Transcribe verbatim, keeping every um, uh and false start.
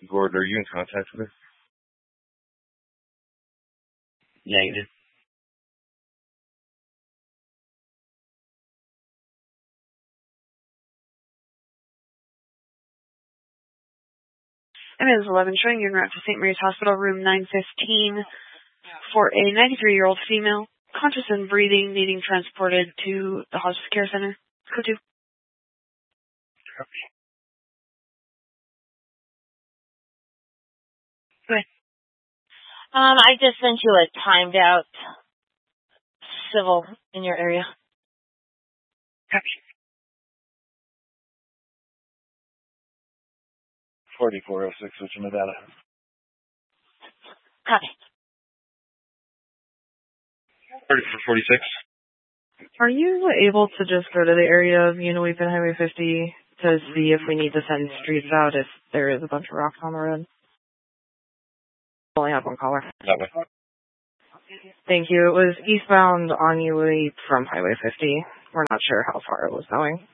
Gord, are you in contact with her? Negative. M is eleven showing you en route to Saint Mary's Hospital, room nine fifteen, for a ninety-three-year-old female, conscious and breathing, needing transported to the hospice care center. Go to. Copy. Go ahead. Um, I just sent you a timed out civil in your area. Copy. forty-four oh six, which is Nevada. Copy. thirty-four forty-six. Are you able to just go to the area of Unaweep and Highway fifty to see if we need to send streets out if there is a bunch of rocks on the road? Only have one caller. That way. Thank you. It was eastbound on Unaweep from Highway fifty. We're not sure how far it was going.